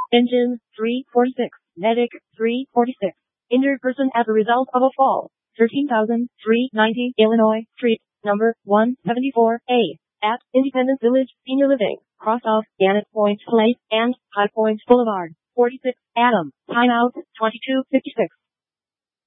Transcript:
Engine 346. Medic 346. Injured person as a result of a fall. 13,390 Illinois Street, number 174A, at Independence Village, Senior Living, cross off Gannett Point Place and High Point Boulevard. 46 Adam. Timeout 22:56.